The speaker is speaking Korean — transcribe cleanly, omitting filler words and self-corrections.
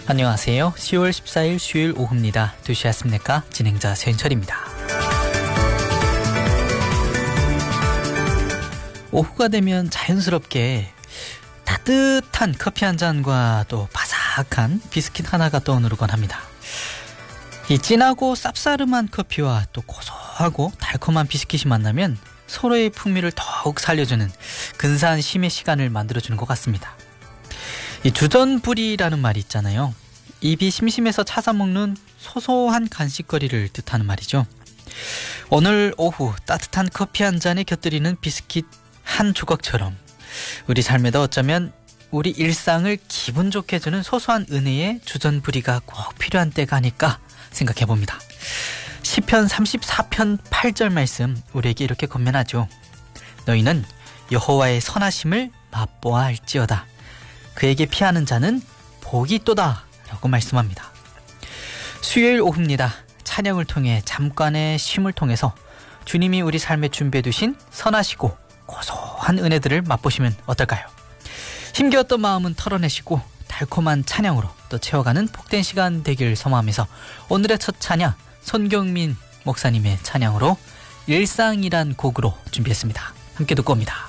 안녕하세요. 10월 14일 수요일 오후입니다. 2시 아십니까? 진행자 서인철입니다. 오후가 되면 자연스럽게 따뜻한 커피 한 잔과 또 바삭한 비스킷 하나가 떠오르곤 합니다. 이 진하고 쌉싸름한 커피와 또 고소하고 달콤한 비스킷이 만나면 서로의 풍미를 더욱 살려주는 근사한 심의 시간을 만들어주는 것 같습니다. 이 주전부리라는 말이 있잖아요. 입이 심심해서 찾아 먹는 소소한 간식거리를 뜻하는 말이죠. 오늘 오후 따뜻한 커피 한 잔에 곁들이는 비스킷 한 조각처럼 우리 삶에도 어쩌면 우리 일상을 기분 좋게 해주는 소소한 은혜의 주전부리가 꼭 필요한 때가 아닐까 생각해봅니다. 시편 34편 8절 말씀 우리에게 이렇게 권면하죠. 너희는 여호와의 선하심을 맛보아 알지어다. 그에게 피하는 자는 복이 있도다 라고 말씀합니다. 수요일 오후입니다. 찬양을 통해 잠깐의 쉼을 통해서 주님이 우리 삶에 준비해 두신 선하시고 고소한 은혜들을 맛보시면 어떨까요? 힘겨웠던 마음은 털어내시고 달콤한 찬양으로 또 채워가는 복된 시간 되길 소망하면서 오늘의 첫 찬양 손경민 목사님의 찬양으로 일상이란 곡으로 준비했습니다. 함께 듣고 옵니다.